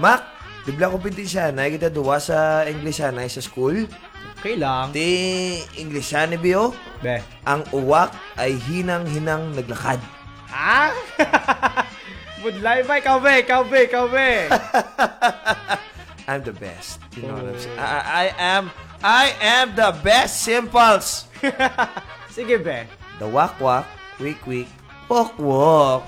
Mac, di bala kompetensyana, kita duwa sa Englisyanay sa school. Okay lang. Di Englisyanay biyo, Be. ang uwak ay hinang-hinang naglakad. Ha? Budlay ba? Ikaw be. I'm the best. You know what I'm saying? I am the best, Simples. Sige be. The wak-wak, wik-wik, wok-wok.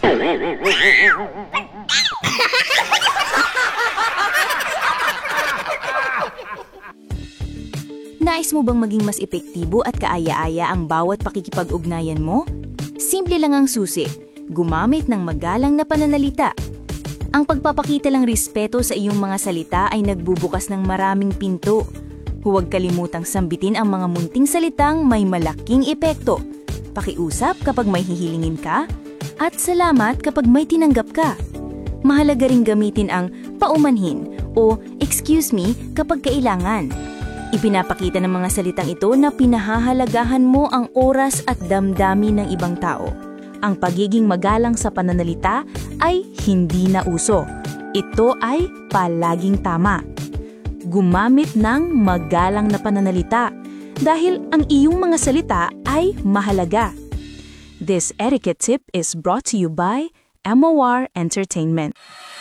Nais mo bang maging mas epektibo at kaaya-aya ang bawat pakikipag-ugnayan mo? Simple lang ang susi. Gumamit ng magalang na pananalita. Ang pagpapakita lang respeto sa iyong mga salita ay nagbubukas ng maraming pinto. Huwag kalimutang sambitin ang mga munting salitang may malaking epekto. Pakiusap kapag may hihilingin ka, at salamat kapag may tinanggap ka. Mahalaga ring gamitin ang paumanhin o excuse me kapag kailangan. Ipinapakita ng mga salitang ito na pinahahalagahan mo ang oras at damdamin ng ibang tao. Ang pagiging magalang sa pananalita ay hindi na uso. Ito ay palaging tama. Gumamit ng magalang na pananalita dahil ang iyong mga salita ay mahalaga. This etiquette tip is brought to you by MOR Entertainment.